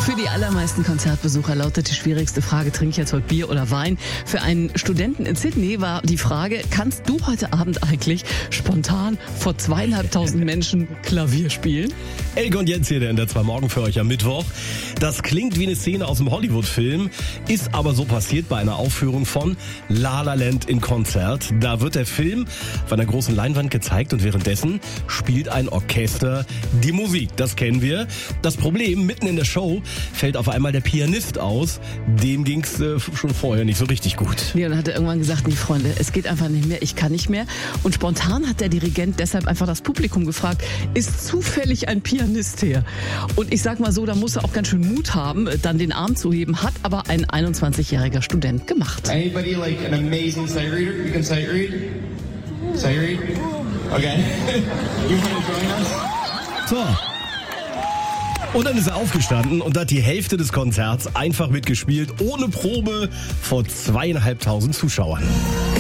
Für die allermeisten Konzertbesucher lautet die schwierigste Frage, trinke ich jetzt heute Bier oder Wein? Für einen Studenten in Sydney war die Frage, kannst du heute Abend eigentlich spontan vor 2.500 Menschen Klavier spielen? Elke und Jens hier, der NDR 2 Morgen für euch am Mittwoch. Das klingt wie eine Szene aus einem Hollywood-Film, ist aber so passiert bei einer Aufführung von La La Land in Konzert. Da wird der Film auf einer großen Leinwand gezeigt und währenddessen spielt ein Orchester die Musik. Das kennen wir. Das Problem, mitten in der Show fällt auf einmal der Pianist aus. Dem ging's schon vorher nicht so richtig gut. Ja, dann hat er irgendwann gesagt, nee Freunde, es geht einfach nicht mehr, ich kann nicht mehr. Und spontan hat der Dirigent deshalb einfach das Publikum gefragt, ist zufällig ein Pianist hier? Und ich sag mal so, da muss er auch ganz schön Mut haben, dann den Arm zu heben, hat aber ein 21-jähriger Student gemacht. Anybody like an amazing sight reader? You can sight read? Sight read? Okay. You want to join us? So. Und dann ist er aufgestanden und hat die Hälfte des Konzerts einfach mitgespielt, ohne Probe, vor 2.500 Zuschauern.